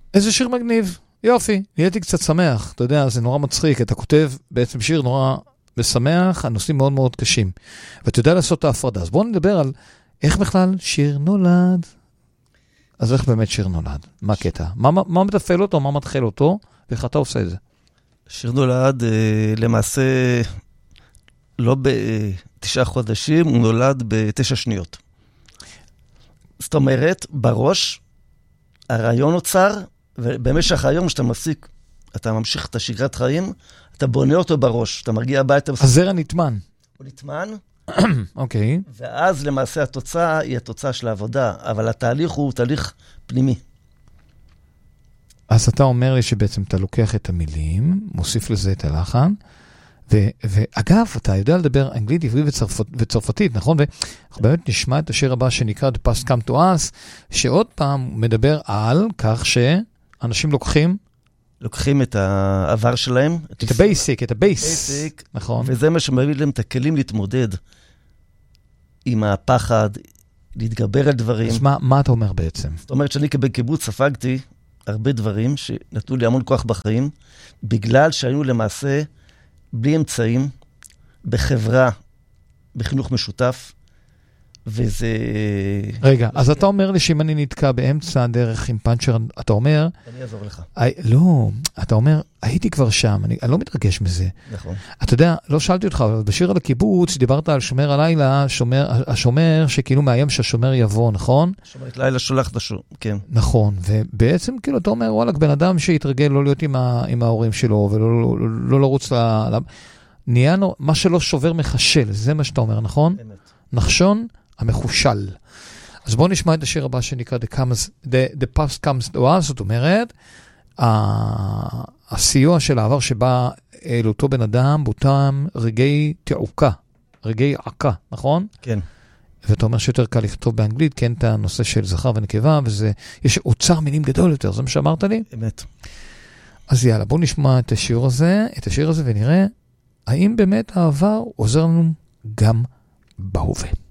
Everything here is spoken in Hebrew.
איזה שיר מגניב, יופי, נהייתי קצת שמח, אתה יודע, זה נורא מצחיק, אתה כותב בעצם שיר נורא משמח, הנושאים מאוד מאוד קשים, ואתה יודע לעשות את ההפרדה, אז בואו נדבר על איך בכלל שיר נולד, אז איך באמת שיר נולד, מה הקטע, מה מתפעל אותו, מה מתחיל אותו, ואיך אתה עושה את זה? שיר נולד למעשה לא ב9 חודשים, הוא נולד ב9 שניות. זאת אומרת, בראש, הרעיון נוצר, ובמשך היום שאתה מסיק, אתה ממשיך את השגרת חיים, אתה בונה אותו בראש, אתה מגיע הביתה. הזרע נטמן. הוא נטמן. אוקיי. ואז למעשה התוצאה היא התוצאה של העבודה, אבל התהליך הוא תהליך פנימי. אז אתה אומר לי שבעצם אתה לוקח את המילים, מוסיף לזה את הלחן, ואגב, אתה יודע לדבר אנגלית, עברית וצרפתית, נכון? ואנחנו באמת נשמע את השיר הבא שנקרא The Past Come to Us, שעוד פעם מדבר על כך שאנשים לוקחים את העבר שלהם. את הבייסיק, את הבייס. נכון. וזה מה שמביא להם את הכלים להתמודד עם הפחד, להתגבר על דברים. אז מה אתה אומר בעצם? זאת אומרת שאני בקיבוץ ספגתי הרבה דברים שנתנו לי המון כוח בחיים, בגלל שהיינו למעשה בלי אמצעים, בחברה, בחינוך משותף, וזה... רגע, אז אתה אומר לי שאם אני נתקע באמצע הדרך עם פאנצ'ר, אתה אומר... אני אעזור לך. לא, אתה אומר, הייתי כבר שם, אני לא מתרגש מזה. נכון. אתה יודע, לא שאלתי אותך, אבל בשיר על הקיבוץ, דיברת על שומר הלילה, השומר שכאילו מאיים שהשומר יבוא, נכון? שומר את לילה שולח את השומר, כן. נכון, ובעצם כאילו אתה אומר, וואלק, בן אדם שהתרגל לא להיות עם ההורים שלו, ולא לרוץ נהיה מה שלא שובר מחשל, זה מה שאתה אומר, נכון? באמת. נחשון המחושל. אז בואו נשמע את השיר הבא שנקרא The Past Comes to Us, זאת אומרת, הסיוע של העבר שבא אל אותו בן אדם באותם רגעי תעוקה, רגעי עקה, נכון? כן. ואתה אומר שיותר קל לכתוב באנגלית, כן, את הנושא של זכר ונקבה, יש אוצר מילים גדול יותר, זה מה שאמרת לי? אמת. אז יאללה, בואו נשמע את השיר הזה ונראה האם באמת העבר עוזר לנו גם בהווה.